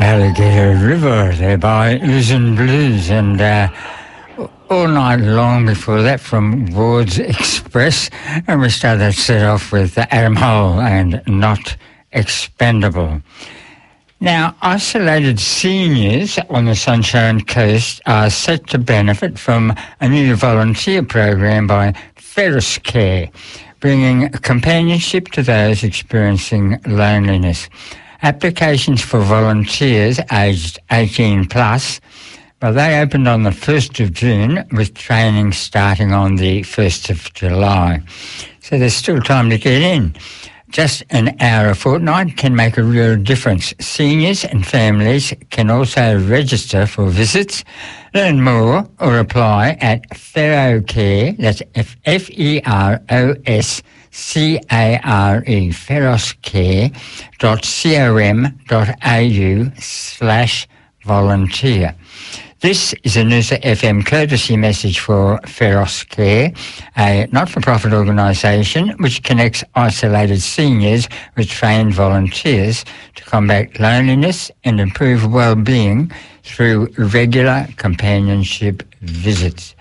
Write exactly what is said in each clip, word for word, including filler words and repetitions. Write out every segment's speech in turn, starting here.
Alligator River there by Luzon Blues, and uh, all night long before that from Ward's Express, and we started that set off with Adam Hole and Not Expendable. Now, isolated seniors on the Sunshine Coast are set to benefit from a new volunteer program by Ferris Care, bringing companionship to those experiencing loneliness. Applications for volunteers aged eighteen plus, well, they opened on the first of June with training starting on the first of July. So there's still time to get in. Just an hour a fortnight can make a real difference. Seniors and families can also register for visits, learn more or apply at Ferocare, that's F E R O S C A R E, feroscare dot com dot a u slash volunteer. This is a Noosa F M courtesy message for Feros Care, a not-for-profit organisation which connects isolated seniors with trained volunteers to combat loneliness and improve well-being through regular companionship visits.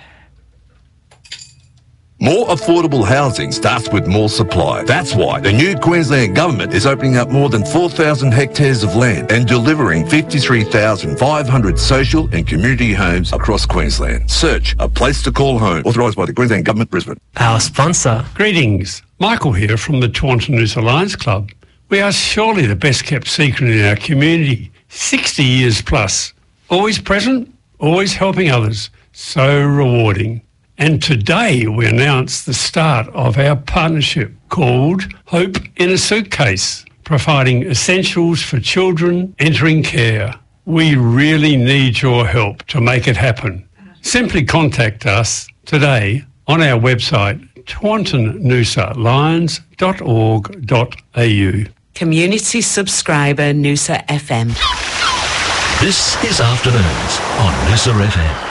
More affordable housing starts with more supply. That's why the new Queensland Government is opening up more than four thousand hectares of land and delivering fifty-three thousand five hundred social and community homes across Queensland. Search A Place to Call Home, authorised by the Queensland Government, Brisbane. Our sponsor. Greetings. Michael here from the Taunton Noosa Lions Club. We are surely the best kept secret in our community. sixty years plus. Always present, always helping others. So rewarding. And today we announce the start of our partnership called Hope in a Suitcase, providing essentials for children entering care. We really need your help to make it happen. Simply contact us today on our website, taunton noosa lions dot org dot a u. Community subscriber Noosa F M. This is Afternoons on Noosa F M.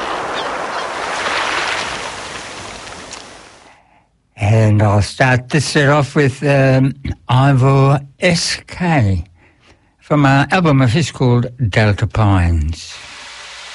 And I'll start this set off with um, Ivor S K from an album of his called Delta Pines.